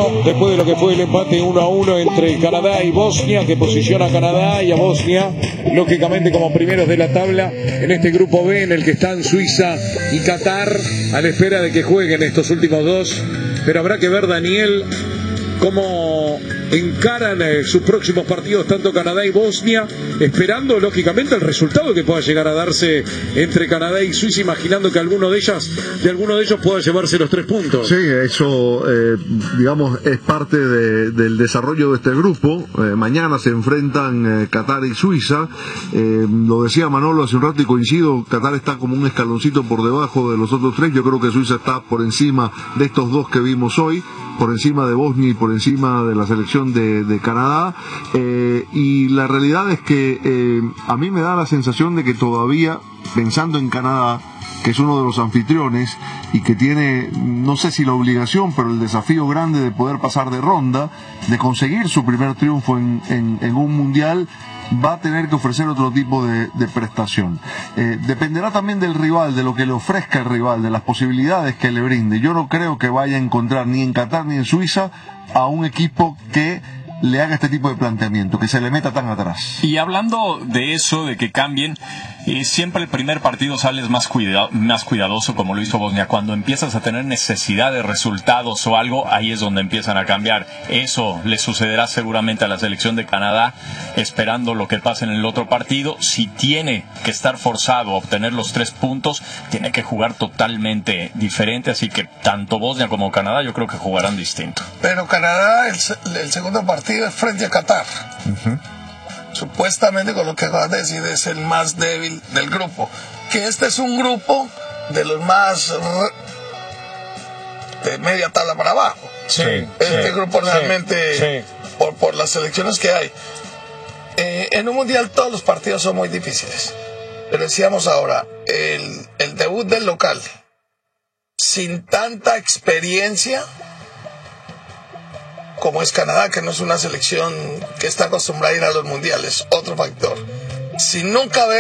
1 después de lo que fue el empate 1-1 entre Canadá y Bosnia, que posiciona a Canadá y a Bosnia lógicamente como primeros de la tabla en este grupo B, en el que están Suiza y Qatar a la espera de que jueguen estos últimos dos. Pero habrá que ver, Daniel, cómo encaran sus próximos partidos tanto Canadá y Bosnia, esperando lógicamente el resultado que pueda llegar a darse entre Canadá y Suiza, imaginando que alguno de ellos pueda llevarse los 3 puntos. Sí, eso digamos es parte del desarrollo de este grupo. Mañana se enfrentan Qatar y Suiza. Lo decía Manolo hace un rato y coincido, Qatar está como un escaloncito por debajo de los otros 3. Yo creo que Suiza está por encima de estos 2 que vimos hoy, por encima de Bosnia y por encima de la selección de Canadá, y la realidad es que a mí me da la sensación de que todavía, pensando en Canadá, que es uno de los anfitriones y que tiene, no sé si la obligación, pero el desafío grande de poder pasar de ronda, de conseguir su primer triunfo en un mundial, va a tener que ofrecer otro tipo de prestación. Dependerá también del rival, de lo que le ofrezca el rival, de las posibilidades que le brinde. Yo no creo que vaya a encontrar ni en Qatar ni en Suiza a un equipo que le haga este tipo de planteamiento, que se le meta tan atrás. Y hablando de eso, de que cambien, siempre el primer partido sales más cuidadoso, como lo hizo Bosnia. Cuando empiezas a tener necesidad de resultados o algo, ahí es donde empiezan a cambiar. Eso le sucederá seguramente a la selección de Canadá, esperando lo que pase en el otro partido. Si tiene que estar forzado a obtener los 3 puntos, tiene que jugar totalmente diferente, así que tanto Bosnia como Canadá yo creo que jugarán distinto. Pero Canadá, el segundo partido es frente a Qatar. Supuestamente, con lo que acabas de decir, es el más débil del grupo. Que este es un grupo de los más de media tabla para abajo. Sí, este grupo realmente, por las selecciones que hay. En un mundial todos los partidos son muy difíciles. Pero decíamos ahora, el debut del local, sin tanta experiencia como es Canadá, que no es una selección que está acostumbrada a ir a los mundiales, otro factor. Sin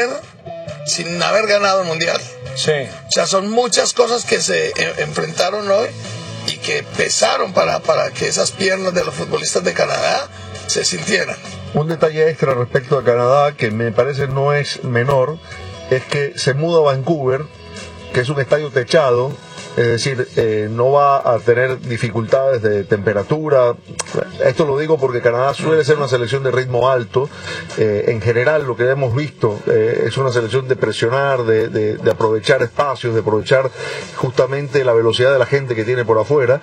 haber ganado el mundial. Sí. O sea, son muchas cosas que se enfrentaron hoy y que pesaron para que esas piernas de los futbolistas de Canadá se sintieran. Un detalle extra respecto a Canadá que me parece no es menor, es que se muda a Vancouver, que es un estadio techado. Es decir, no va a tener dificultades de temperatura. Esto lo digo porque Canadá suele ser una selección de ritmo alto. En general, lo que hemos visto es una selección de presionar, de aprovechar espacios, de aprovechar justamente la velocidad de la gente que tiene por afuera.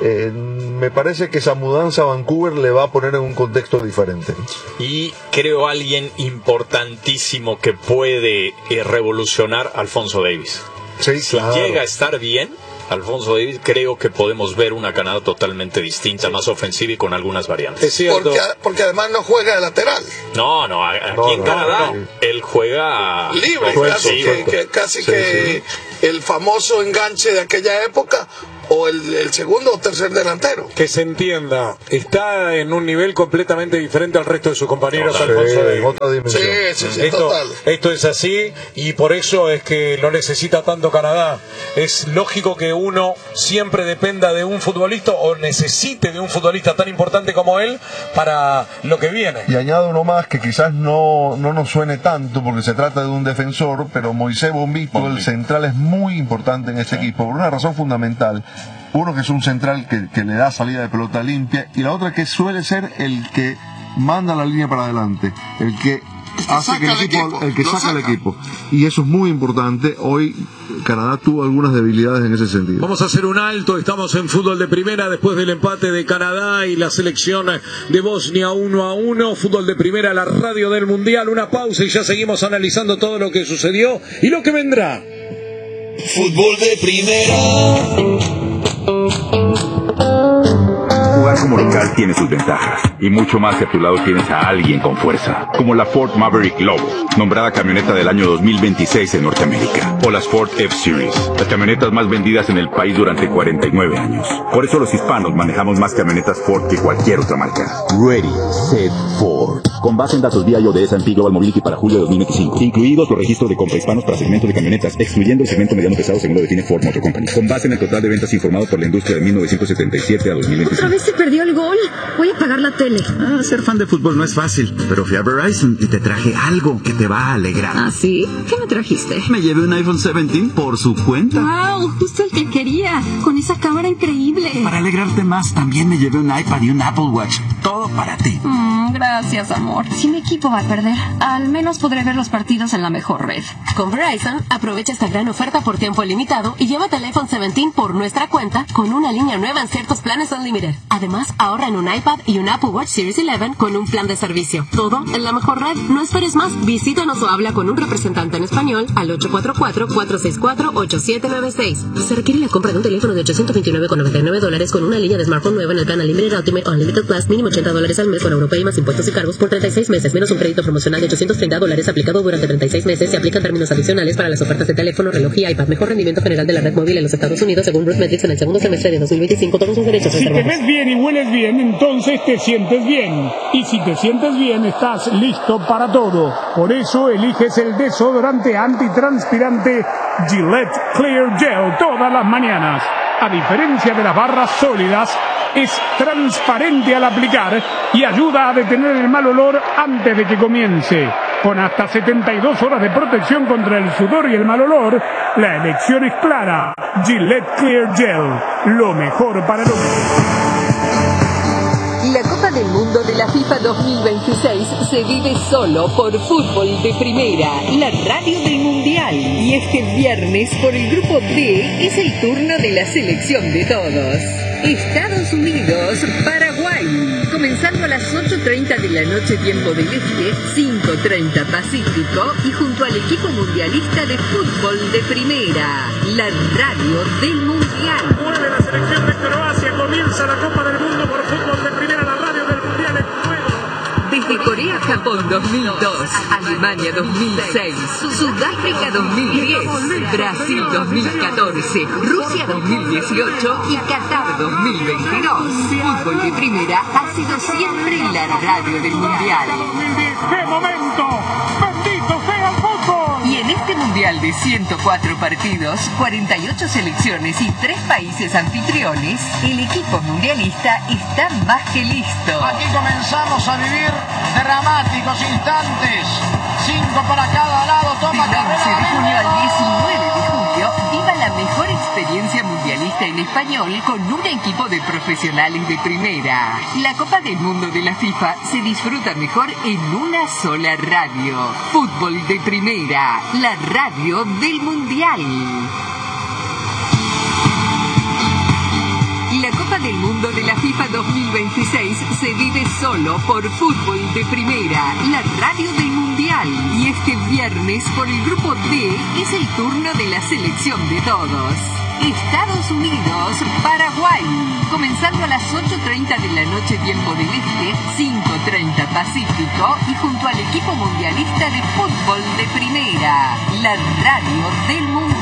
Me parece que esa mudanza a Vancouver le va a poner en un contexto diferente. Y creo alguien importantísimo que puede revolucionar a Alfonso Davies. Sí, si claro. llega a estar bien Alfonso Davies, creo que podemos ver una Canadá totalmente distinta, más ofensiva y con algunas variantes. Es cierto. Porque además no juega de lateral. No, aquí en Canadá él juega libre, casi que el famoso enganche de aquella época, o el segundo o tercer delantero. Que se entienda, está en un nivel completamente diferente al resto de sus compañeros. Alfonso Davies. Otra dimensión. Sí, total. Esto es así, y por eso es que lo necesita tanto Canadá. Es lógico que uno siempre dependa de un futbolista o necesite de un futbolista tan importante como él para lo que viene. Y añado uno más que quizás no nos suene tanto porque se trata de un defensor, pero Moisés Bombito, el central, es muy importante en este equipo por una razón fundamental. Uno, que es un central que le da salida de pelota limpia, y la otra que suele ser el que manda la línea para adelante, el que hace que el que saca el equipo, y eso es muy importante. Hoy Canadá tuvo algunas debilidades en ese sentido. Vamos a hacer un alto, estamos en fútbol de primera después del empate de Canadá y la selección de Bosnia 1-1, fútbol de primera, la radio del mundial. Una pausa y ya seguimos analizando todo lo que sucedió y lo que vendrá. Fútbol de primera. Jugar como turismo local tiene sus ventajas, y mucho más si a tu lado tienes a alguien con fuerza, como la Ford Maverick Lobo, nombrada camioneta del año 2026 en Norteamérica, o las Ford F-Series, las camionetas más vendidas en el país durante 49 años. Por eso los hispanos manejamos más camionetas Ford que cualquier otra marca. Ready, Set, Ford. Con base en datos VIO de S&P Global Mobility para julio de 2025, incluidos los registros de compra hispanos para segmento de camionetas, excluyendo el segmento mediano pesado según lo define Ford Motor Company. Con base en el total de ventas informado por la industria de 1977 a 2025. ¿Otra vez se perdió el gol? Voy a apagar la tele. Ser fan de fútbol no es fácil, pero fui a Verizon y te traje algo que te va a alegrar. ¿Ah, sí? ¿Qué me trajiste? Me llevé un iPhone 17 por su cuenta. ¡Wow! Justo el que quería, con esa cámara increíble. Para alegrarte más, también me llevé un iPad y un Apple Watch. Todo para ti. Gracias, amor. Si mi equipo va a perder, al menos podré ver los partidos en la mejor red. Con Verizon, aprovecha esta gran oferta por tiempo limitado y llévate el iPhone 17 por nuestra cuenta con una línea nueva en ciertos planes Unlimited. Además, ahorra en un iPad y un Apple Watch Series 11 con un plan de servicio. Todo en la mejor red. No esperes más. Visítanos o habla con un representante en español al 844-464-8796. Se requiere la compra de un teléfono de $829,99 con una línea de smartphone nueva en el plan Unlimited Ultimate o Unlimited Plus, mínimo $80 al mes con Europay más impuestos y cargos por 36 meses, menos un crédito promocional de $830 aplicado durante 36 meses. Se aplican términos adicionales para las ofertas de teléfono, reloj y iPad. Mejor rendimiento general de la red móvil en los Estados Unidos según Bruce Metrics en el segundo semestre de 2025. Todos los derechos reservados. Si te ves bien y hueles bien, entonces te sientes bien. Y si te sientes bien, estás listo para todo. Por eso eliges el desodorante antitranspirante Gillette Clear Gel todas las mañanas. A diferencia de las barras sólidas, es transparente al aplicar y ayuda a detener el mal olor antes de que comience. Con hasta 72 horas de protección contra el sudor y el mal olor, la elección es clara. Gillette Clear Gel, lo mejor para el hombre. La Copa del Mundo de la FIFA 2026 se vive solo por Fútbol de Primera, la radio del Mundial. Y es que el viernes, por el grupo D, es el turno de la selección de todos. Estados Unidos, Paraguay. Comenzando a las 8:30 de la noche tiempo del Este, 5:30 Pacífico, y junto al equipo mundialista de Fútbol de Primera, la radio del Mundial. Mueve la selección de Croacia, comienza la Copa del Mundo por Fútbol de Primera, la radio del Mundial en juego. Desde Corea-Japón 2002, Alemania 2006, Sudáfrica 2010, Brasil 2014, Rusia 2018 y Qatar 2022. Fútbol de Primera ha sido siempre la radio del Mundial. ¡Qué momento! ¡Bendito sea el fútbol! Y en este Mundial de 104 partidos, 48 selecciones y 3 países anfitriones, el equipo mundialista está más que listo. Aquí comenzamos a vivir dramáticos instantes. 5 para cada lado, toma Del 11 carrera. de junio al 19 de julio, viva la mejor experiencia mundialista en español con un equipo de profesionales de primera. La Copa del Mundo de la FIFA se disfruta mejor en una sola radio. Fútbol de Primera, la radio del Mundial. La Copa del Mundo de la FIFA 2026 se vive solo por Fútbol de Primera, la radio del Mundial. Y este viernes, por el grupo D, es el turno de la selección de todos. Estados Unidos, Paraguay. Comenzando a las 8:30 de la noche tiempo del Este, 5:30 Pacífico, y junto al equipo mundialista de Fútbol de Primera, la radio del Mundial.